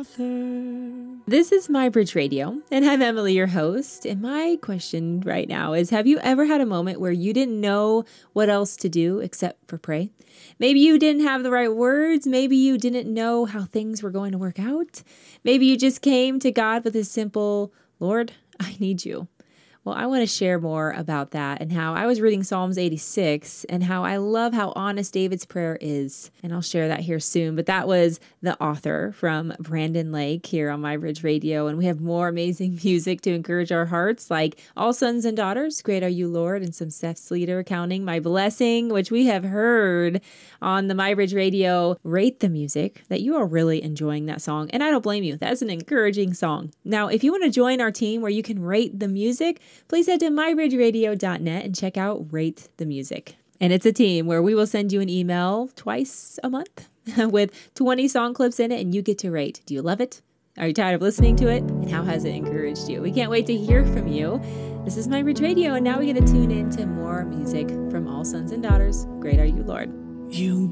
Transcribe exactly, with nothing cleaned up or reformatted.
author. This is My Bridge Radio, and I'm Emily, your host. And my question right now is, have you ever had a moment where you didn't know what else to do except for pray? Maybe you didn't have the right words. Maybe you didn't know how things were going to work out. Maybe you just came to God with a simple, Lord, I need you. Well, I want to share more about that and how I was reading Psalms eighty-six and how I love how honest David's prayer is. And I'll share that here soon. But that was the author from Brandon Lake here on My Bridge Radio. And we have more amazing music to encourage our hearts, like All Sons and Daughters, Great Are You, Lord, and some Seth Sleater counting My Blessing, which we have heard on the My Bridge Radio. Rate the music that you are really enjoying that song. And I don't blame you. That's an encouraging song. Now, if you want to join our team where you can rate the music, please head to my bridge radio dot net and check out Rate the Music. And it's a team where we will send you an email twice a month with twenty song clips in it, and you get to rate. Do you love it? Are you tired of listening to it? And how has it encouraged you? We can't wait to hear from you. This is My Bridge Radio, and now we get to tune in to more music from All Sons and Daughters. Great Are You, Lord. You